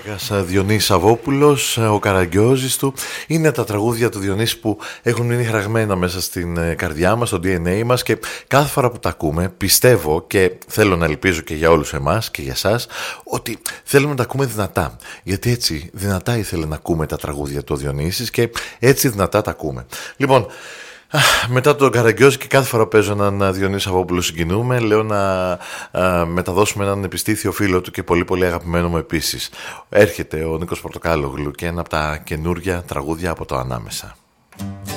Μέγας Διονύσης Σαββόπουλος, ο Καραγκιόζης του. Είναι τα τραγούδια του Διονύση που έχουν μείνει χαραγμένα μέσα στην καρδιά μας, στο DNA μας, και κάθε φορά που τα ακούμε πιστεύω και θέλω να ελπίζω και για όλους εμάς και για εσάς ότι θέλουμε να τα ακούμε δυνατά, γιατί έτσι δυνατά ήθελε να ακούμε τα τραγούδια του Διονύσης και έτσι δυνατά τα ακούμε. Λοιπόν, μετά τον Καραγκιόζη και κάθε φορά παίζω έναν Διονύση Σαββόπουλο συγκινούμε, λέω να μεταδώσουμε έναν επιστήθιο φίλο του και πολύ πολύ αγαπημένο μου επίσης. Έρχεται ο Νίκος Πορτοκάλογλου και ένα από τα καινούργια τραγούδια από το Ανάμεσα.